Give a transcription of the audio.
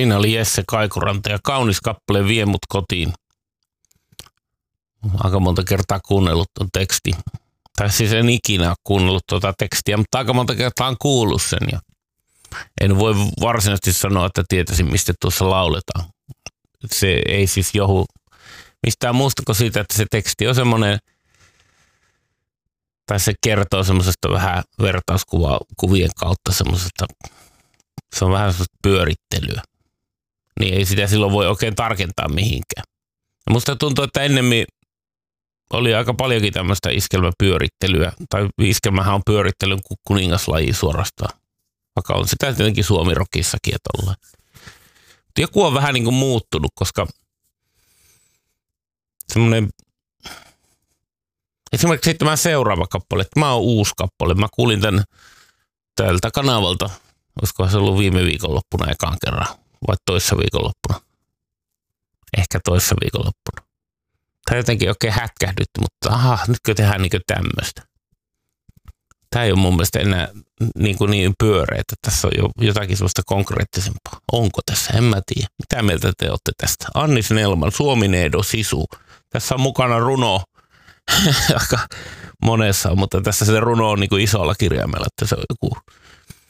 Siinä oli Jesse Kaikuranta ja kaunis kappale Vie mut kotiin. Aika monta kertaa kuunnellut tuon tekstin. Tai siis en ikinä ole kuunnellut tuota tekstiä, mutta aika monta kertaa on kuullut sen. Ja en voi varsinaisesti sanoa, että tietäisin, mistä tuossa lauletaan. Se ei siis johu mistään muusta kuin siitä, että se teksti on semmoinen, tai se kertoo semmoisesta vähän vertauskuvien kautta semmoisesta, se on vähän semmoista pyörittelyä. Niin ei sitä silloin voi oikein tarkentaa mihinkään. Ja musta tuntuu, että ennemmin oli aika paljonkin tämmöistä iskelmäpyörittelyä, tai iskelmähän on pyörittelyn kuningaslaji suorastaan. Vaikka on sitä tietenkin suomirokissakin, että ollaan. Mutta joku on vähän niin kuin muuttunut, koska semmoinen, esimerkiksi tämä seuraava kappale, tämä on uusi kappale. Mä kuulin tämän tältä kanavalta, olisiko se ollut viime viikonloppuna ekaan kerran, vai toissa viikonloppuna. Ehkä toissa viikonloppuna. Tai jotenkin oikein hätkähdytty, mutta nytkö tehdään niin tämmöistä. Tämä ei ole mun mielestä enää niin pyöreä, että tässä on jo jotakin sellaista konkreettisempaa. Onko tässä? En mä tiedä. Mitä mieltä te olette tästä? Anni Snellman, Suomi-Needo Sisu. Tässä on mukana runo. Aika monessa on, mutta tässä se runo on niin kuin isolla kirjaimella, että se on joku